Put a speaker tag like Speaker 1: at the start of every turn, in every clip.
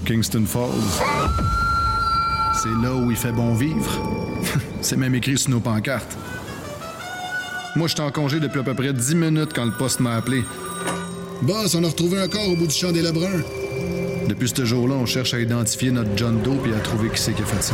Speaker 1: Kingston Falls. C'est là où il fait bon vivre. C'est même écrit sur nos pancartes. Moi, j'étais en congé depuis à peu près 10 minutes quand le poste m'a appelé. Boss, on a retrouvé un corps au bout du champ des Lebrun. Depuis ce jour-là, on cherche à identifier notre John Doe et à trouver qui c'est qui a fait ça.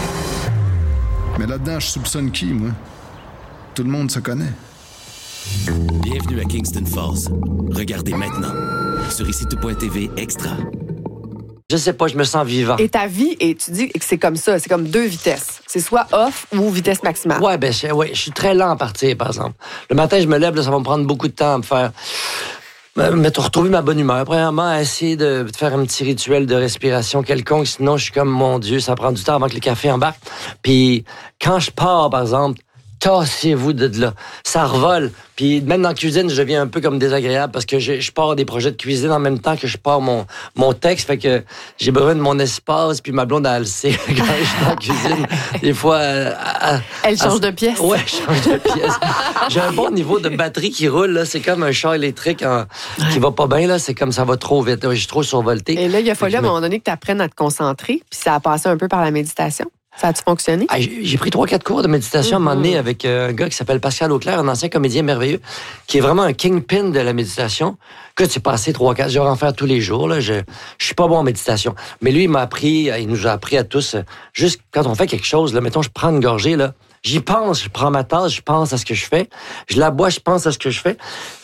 Speaker 1: Mais là-dedans, je soupçonne qui, moi? Tout le monde se connaît.
Speaker 2: Bienvenue à Kingston Falls. Regardez maintenant sur ICITO.tv Extra.
Speaker 3: Je sais pas, je me sens vivant.
Speaker 4: Et ta vie, et tu dis que c'est comme ça, c'est comme 2 vitesses. C'est soit off ou vitesse maximale.
Speaker 3: Ouais, je suis très lent à partir, par exemple. Le matin, je me lève, là, ça va me prendre beaucoup de temps à me faire... retrouver ma bonne humeur. Premièrement, essayer de faire un petit rituel de respiration quelconque, sinon je suis comme, mon Dieu, ça prend du temps avant que le café embarque. Puis quand je pars, par exemple, tassez-vous de là. Ça revole. Puis même dans la cuisine, je deviens un peu comme désagréable parce que je pars des projets de cuisine en même temps que je pars mon texte. Fait que j'ai besoin de mon espace. Puis ma blonde, elle sait quand je suis dans la cuisine. Des fois...
Speaker 4: elle change de pièce.
Speaker 3: Ouais, je change de pièce. J'ai un bon niveau de batterie qui roule. Là. C'est comme un char électrique qui va pas bien. Là. C'est comme ça va trop vite. Je suis trop survolté.
Speaker 4: Et là, il a fallu à un moment donné que tu apprennes à te concentrer. Puis ça a passé un peu par la méditation. Ça a-tu fonctionné?
Speaker 3: J'ai pris 3-4 cours de méditation à un moment donné avec un gars qui s'appelle Pascal Auclair, un ancien comédien merveilleux, qui est vraiment un kingpin de la méditation. Que tu passé 3-4, je vais en faire tous les jours. Là. Je suis pas bon en méditation. Mais lui, il nous a appris à tous, juste quand on fait quelque chose, là, mettons, je prends une gorgée, là, j'y pense, je prends ma tasse, je pense à ce que je fais. Je la bois, je pense à ce que je fais.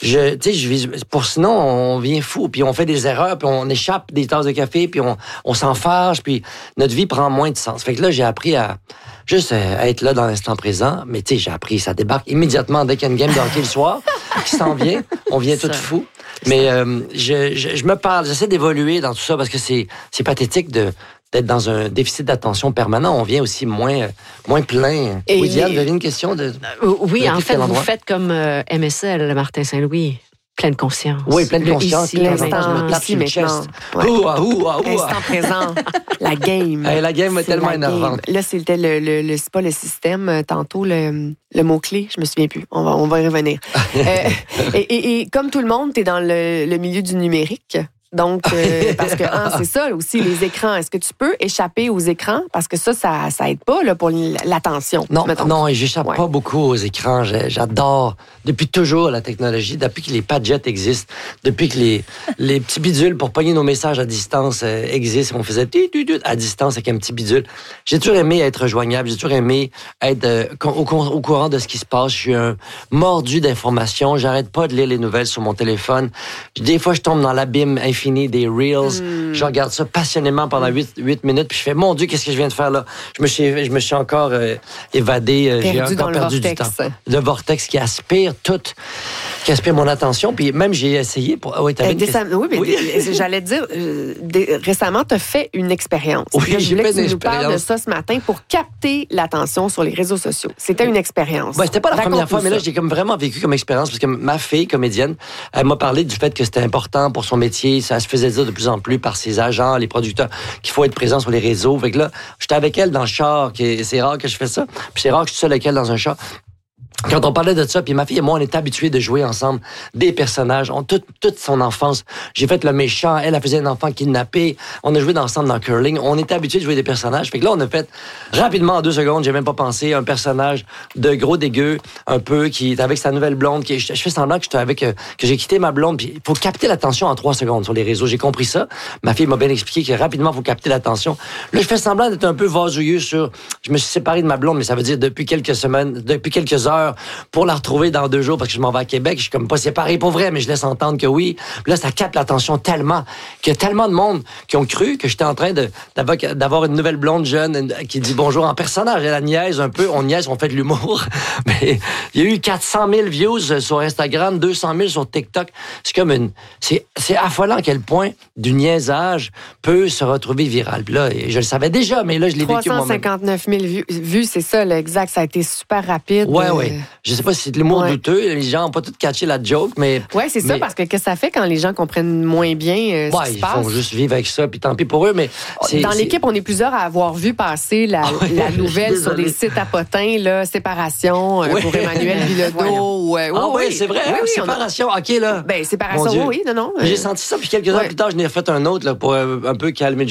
Speaker 3: Sinon, on vient fou, puis on fait des erreurs, puis on échappe des tasses de café, puis on s'en fâche, puis notre vie prend moins de sens. Fait que là, j'ai appris à être là dans l'instant présent. Mais tu sais, j'ai appris, ça débarque immédiatement dès qu'il y a une game de hockey le soir qui s'en vient. On vient tout fou. Mais je me parle, j'essaie d'évoluer dans tout ça parce que c'est pathétique d'être dans un déficit d'attention permanent. On vient aussi moins plein.
Speaker 4: Et
Speaker 3: oui, Diane, vous avez une question de...
Speaker 5: Oui, en fait, vous faites comme MSL, Martin Saint-Louis. Pleine conscience.
Speaker 3: Oui, pleine conscience.
Speaker 4: L'instant,
Speaker 3: je me tape sur le chest.
Speaker 4: Ouais.
Speaker 3: Ouah.
Speaker 4: Instant présent. La game.
Speaker 3: La game est tellement énervante.
Speaker 4: Là, c'était c'est pas le système. Tantôt, le mot-clé, je me souviens plus. On va y revenir. Et comme tout le monde, t'es dans le milieu du numérique. Donc, parce que, c'est ça aussi, les écrans. Est-ce que tu peux échapper aux écrans? Parce que ça aide pas là, pour l'attention.
Speaker 3: Non, j'échappe pas beaucoup aux écrans. J'adore, depuis toujours, la technologie, depuis que les padgets existent, depuis que les petits bidules pour pogner nos messages à distance existent. On faisait à distance avec un petit bidule. J'ai toujours aimé être joignable. J'ai toujours aimé être au courant de ce qui se passe. Je suis un mordu d'informations. J'arrête pas de lire les nouvelles sur mon téléphone. Des fois, je tombe dans l'abîme infini des Reels. Je regarde ça passionnément pendant 8 minutes, puis je fais, mon Dieu, qu'est-ce que je viens de faire là? Je me suis encore évadé. J'ai encore perdu du temps. Le vortex qui aspire mon attention, puis même j'ai essayé pour... Oui,
Speaker 4: j'allais te dire, récemment, tu as fait une expérience.
Speaker 3: Oui,
Speaker 4: je voulais que tu nous parles de ça ce matin pour capter l'attention sur les réseaux sociaux. C'était une expérience.
Speaker 3: C'était pas la première fois, mais là, j'ai comme vraiment vécu comme expérience, parce que ma fille, comédienne, elle m'a parlé du fait que c'était important pour son métier. Ça se faisait dire de plus en plus par ses agents, les producteurs, qu'il faut être présent sur les réseaux. Fait que là, j'étais avec elle dans le char, c'est rare que je fais ça, puis c'est rare que je suis seul avec elle dans un char. Quand on parlait de ça, puis ma fille et moi, on était habitués de jouer ensemble des personnages. Toute son enfance, j'ai fait le méchant, elle faisait un enfant kidnappé, on a joué ensemble dans curling, on était habitués de jouer des personnages. Fait que là, on a fait rapidement, en 2 secondes, j'ai même pas pensé, un personnage de gros dégueu, un peu, qui est avec sa nouvelle blonde, je fais semblant que que j'ai quitté ma blonde, puis il faut capter l'attention en 3 secondes sur les réseaux. J'ai compris ça. Ma fille m'a bien expliqué que rapidement, il faut capter l'attention. Là, je fais semblant d'être un peu vasouilleux je me suis séparé de ma blonde, mais ça veut dire depuis quelques heures, pour la retrouver dans 2 jours parce que je m'en vais à Québec. Je suis comme pas séparé pour vrai, mais je laisse entendre que oui. Puis là, ça capte l'attention tellement qu'il y a tellement de monde qui ont cru que j'étais en train d'avoir une nouvelle blonde jeune qui dit bonjour en personnage. Elle niaise un peu, on niaise, on fait de l'humour. Mais il y a eu 400 000 views sur Instagram, 200 000 sur TikTok. C'est comme c'est affolant à quel point du niaisage peut se retrouver viral. Puis là, je le savais déjà, mais là, je l'ai vécu moi-même.
Speaker 4: 359 000 vues, c'est ça, l'exact. Ça a été super rapide.
Speaker 3: Ouais. Je sais pas si c'est de l'humour douteux. Les gens n'ont pas tout catché la joke, mais...
Speaker 4: Oui, c'est ça, parce que qu'est-ce que ça fait quand les gens comprennent moins bien ce qui se passe?
Speaker 3: Ils font juste vivre avec ça, puis tant pis pour eux, mais...
Speaker 4: Dans l'équipe, on est plusieurs à avoir vu passer la nouvelle sur des sites à potins, là, séparation pour Emmanuel Bilodeau.
Speaker 3: Oui, c'est vrai, séparation, OK, là.
Speaker 4: Séparation, oui, non.
Speaker 3: J'ai senti ça, puis quelques heures plus tard, je n'ai refait un autre là, pour un peu calmer le